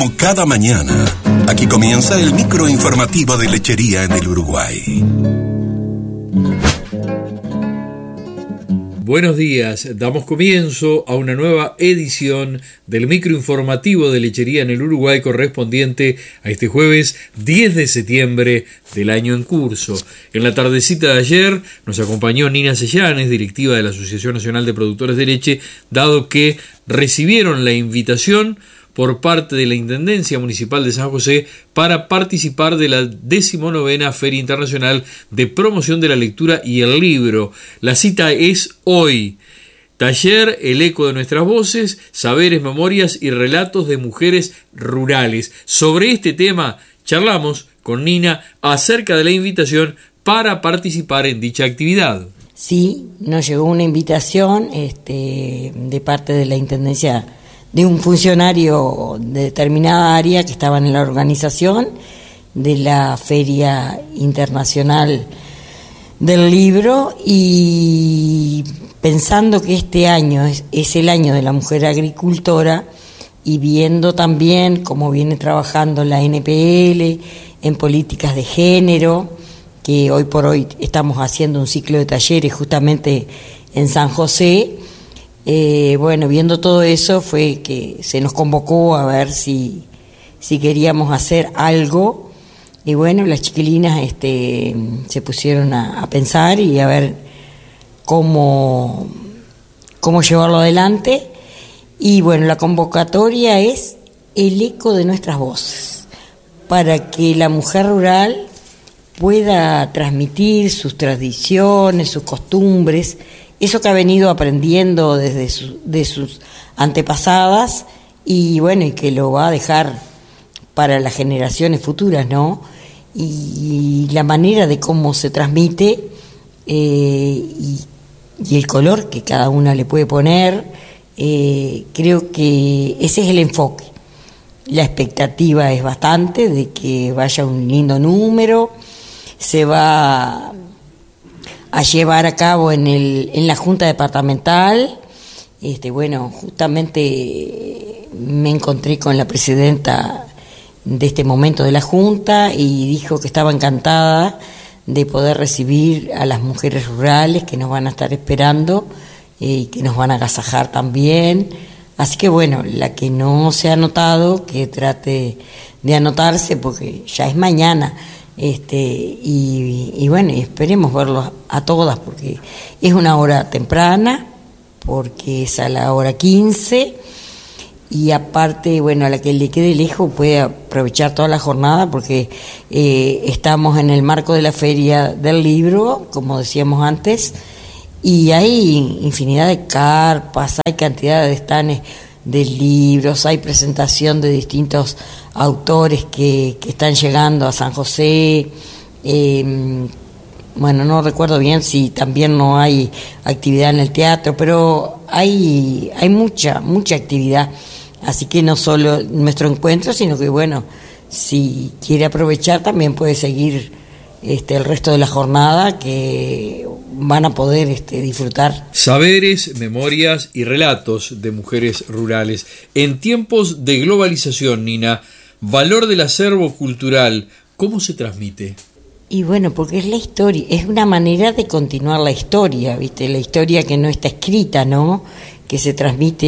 Como cada mañana, aquí comienza el microinformativo de Lechería en el Uruguay. Buenos días, damos comienzo a una nueva edición del microinformativo de Lechería en el Uruguay correspondiente a este jueves 10 de septiembre del año en curso. En la tardecita de ayer nos acompañó Nina Sellanes, directiva de la Asociación Nacional de Productores de Leche, dado que recibieron la invitación por parte de la Intendencia Municipal de San José para participar de la 19ª Feria Internacional de Promoción de la Lectura y el Libro. La cita es hoy. Taller El eco de nuestras voces, saberes, memorias y relatos de mujeres rurales. Sobre este tema charlamos con Nina acerca de la invitación para participar en dicha actividad. Sí, nos llegó una invitación de parte de la Intendencia, de un funcionario de determinada área que estaba en la organización de la Feria Internacional del Libro, y pensando que este año es el año de la mujer agricultora, y viendo también cómo viene trabajando la NPL en políticas de género, que hoy por hoy estamos haciendo un ciclo de talleres justamente en San José. Viendo todo eso fue que se nos convocó a ver si queríamos hacer algo, y bueno, las chiquilinas se pusieron a pensar y a ver cómo llevarlo adelante. Y bueno, la convocatoria es el eco de nuestras voces, para que la mujer rural pueda transmitir sus tradiciones, sus costumbres, eso que ha venido aprendiendo desde de sus antepasadas, y bueno, y que lo va a dejar para las generaciones futuras, ¿no? Y la manera de cómo se transmite y el color que cada una le puede poner, creo que ese es el enfoque. La expectativa es bastante de que vaya un lindo número. Se va a llevar a cabo en la Junta Departamental. Justamente me encontré con la presidenta de este momento de la Junta y dijo que estaba encantada de poder recibir a las mujeres rurales que nos van a estar esperando y que nos van a agasajar también. Así que bueno, la que no se ha anotado, que trate de anotarse, porque ya es mañana. Y esperemos verlos a todas, porque es una hora temprana, porque es a la hora 15, y aparte, bueno, a la que le quede lejos puede aprovechar toda la jornada, porque estamos en el marco de la Feria del Libro, como decíamos antes, y hay infinidad de carpas, hay cantidad de stands de libros, hay presentación de distintos autores que están llegando a San José. No recuerdo bien si también no hay actividad en el teatro, pero hay mucha actividad, así que no solo nuestro encuentro, sino que bueno, si quiere aprovechar también puede seguir el resto de la jornada, que van a poder disfrutar. Saberes, memorias y relatos de mujeres rurales. En tiempos de globalización, Nina, valor del acervo cultural, ¿cómo se transmite? Y bueno, porque es la historia, es una manera de continuar la historia, ¿viste? La historia que no está escrita, ¿no? Que se transmite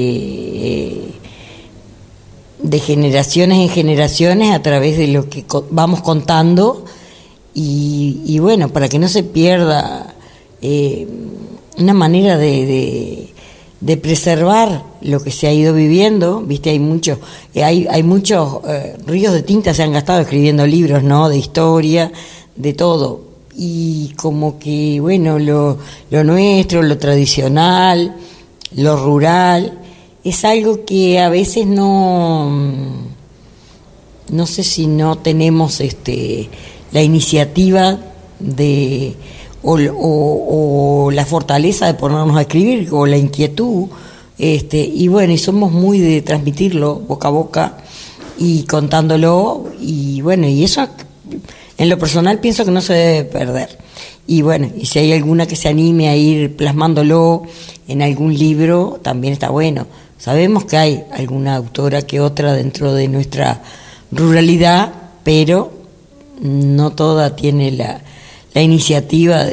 de generaciones en generaciones a través de lo que vamos contando, y bueno, para que no se pierda una manera de preservar lo que se ha ido viviendo, ¿viste? Hay muchos ríos de tinta se han gastado escribiendo libros, ¿no? De historia, de todo, y como que bueno, lo nuestro, lo tradicional, lo rural, es algo que a veces no sé si no tenemos la iniciativa o la fortaleza de ponernos a escribir, o la inquietud, y bueno, y somos muy de transmitirlo boca a boca y contándolo, y bueno, y eso en lo personal pienso que no se debe perder. Y bueno, y si hay alguna que se anime a ir plasmándolo en algún libro, también está bueno. O Sabemos que hay alguna autora que otra dentro de nuestra ruralidad, pero no toda tiene la iniciativa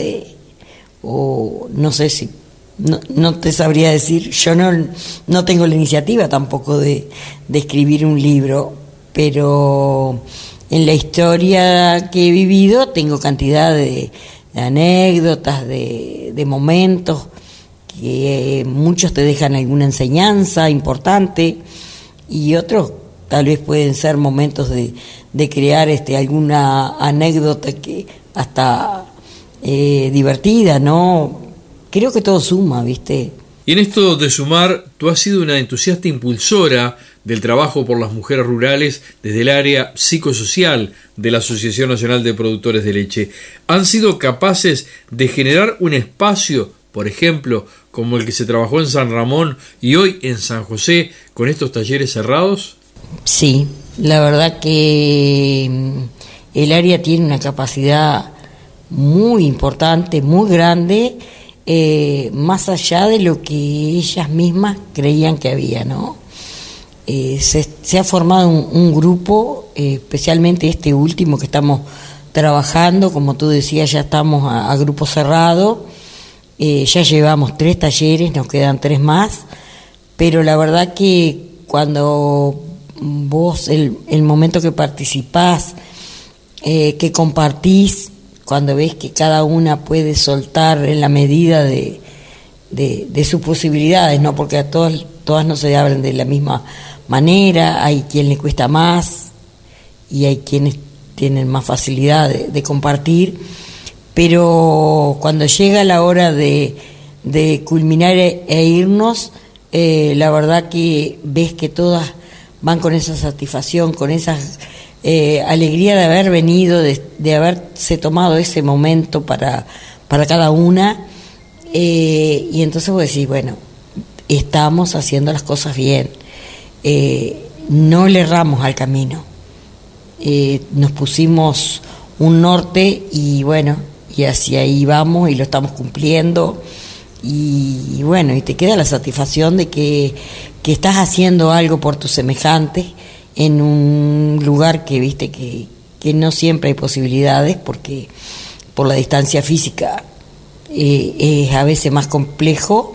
o no sé si, no te sabría decir, yo no tengo la iniciativa tampoco de escribir un libro, pero en la historia que he vivido tengo cantidad de anécdotas, de momentos que muchos te dejan alguna enseñanza importante y otros tal vez pueden ser momentos de crear alguna anécdota que hasta divertida, ¿no? Creo que todo suma, ¿viste? Y en esto de sumar, tú has sido una entusiasta impulsora del trabajo por las mujeres rurales desde el área psicosocial de la Asociación Nacional de Productores de Leche. ¿Han sido capaces de generar un espacio, por ejemplo, como el que se trabajó en San Ramón y hoy en San José, con estos talleres cerrados? Sí, la verdad que el área tiene una capacidad muy importante, muy grande, más allá de lo que ellas mismas creían que había, ¿no? Se ha formado un grupo, especialmente este último que estamos trabajando, como tú decías, ya estamos a grupo cerrado, ya llevamos 3 talleres, nos quedan 3 más, pero la verdad que cuando vos, el momento que participás, que compartís, cuando ves que cada una puede soltar en la medida de sus posibilidades, ¿no? Porque a todas no se hablan de la misma manera, hay quien le cuesta más y hay quienes tienen más facilidad de compartir, pero cuando llega la hora de culminar e irnos, la verdad que ves que todas van con esa satisfacción, con esa alegría de haber venido, de haberse tomado ese momento para cada una, y entonces vos decís, bueno, estamos haciendo las cosas bien, no le erramos al camino, nos pusimos un norte y bueno, y hacia ahí vamos y lo estamos cumpliendo, y bueno, y te queda la satisfacción de que estás haciendo algo por tus semejantes en un lugar que viste que no siempre hay posibilidades, porque por la distancia física es a veces más complejo,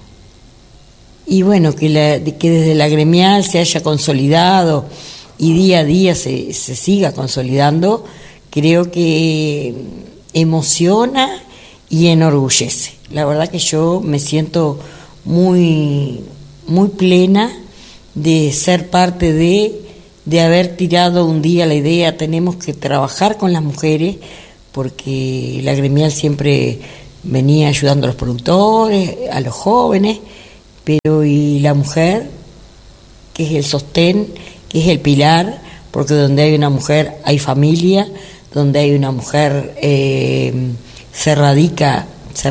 y bueno, que desde la gremial se haya consolidado y día a día se siga consolidando, creo que emociona y enorgullece. La verdad que yo me siento muy, muy plena de ser parte de haber tirado un día la idea, tenemos que trabajar con las mujeres, porque la gremial siempre venía ayudando a los productores, a los jóvenes, pero y la mujer, que es el sostén, que es el pilar, porque donde hay una mujer hay familia, donde hay una mujer se radica,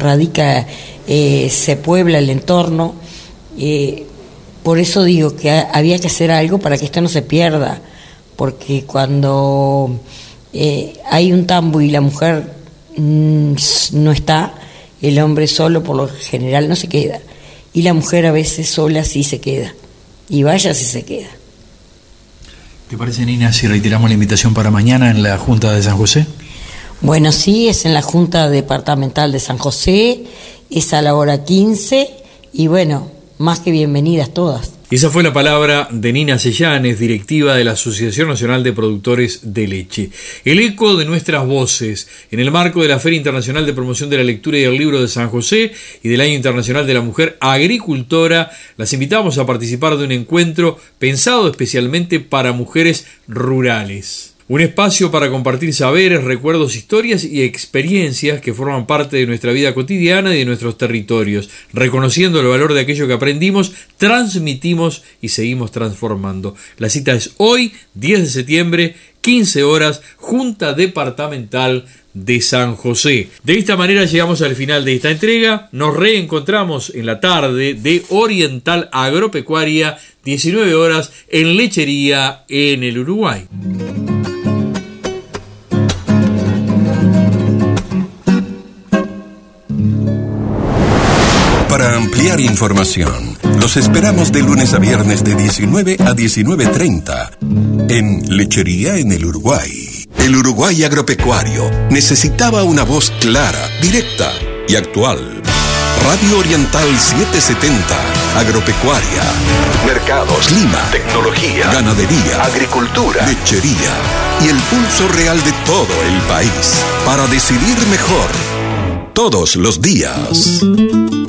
se puebla el entorno. Por eso digo que había que hacer algo para que esto no se pierda, porque cuando hay un tambo y la mujer no está, el hombre solo por lo general no se queda, y la mujer a veces sola sí se queda, y vaya si se queda. ¿Te parece, Nina, si reiteramos la invitación para mañana en la Junta de San José? Bueno, sí, es en la Junta Departamental de San José, es a la hora 15, y bueno, más que bienvenidas todas. Esa fue la palabra de Nina Sellanes, directiva de la Asociación Nacional de Productores de Leche. El eco de nuestras voces en el marco de la Feria Internacional de Promoción de la Lectura y el Libro de San José y del Año Internacional de la Mujer Agricultora, las invitamos a participar de un encuentro pensado especialmente para mujeres rurales. Un espacio para compartir saberes, recuerdos, historias y experiencias que forman parte de nuestra vida cotidiana y de nuestros territorios. Reconociendo el valor de aquello que aprendimos, transmitimos y seguimos transformando. La cita es hoy, 10 de septiembre, 15 horas, Junta Departamental de San José. De esta manera llegamos al final de esta entrega. Nos reencontramos en la tarde de Oriental Agropecuaria, 19 horas, en Lechería en el Uruguay. Para ampliar información, Los esperamos de lunes a viernes de 19 a 19:30 en Lechería en el Uruguay. El Uruguay agropecuario necesitaba una voz clara, directa y actual. Radio Oriental 770, agropecuaria, mercados, clima, tecnología, ganadería, agricultura, lechería y el pulso real de todo el país para decidir mejor todos los días.